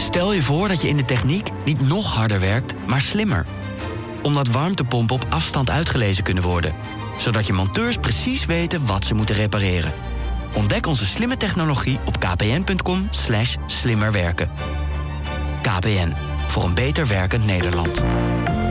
Stel je voor dat je in de techniek niet nog harder werkt, maar slimmer. Omdat warmtepompen op afstand uitgelezen kunnen worden. Zodat je monteurs precies weten wat ze moeten repareren. Ontdek onze slimme technologie op kpn.com/slimmerwerken. KPN, voor een beter werkend Nederland.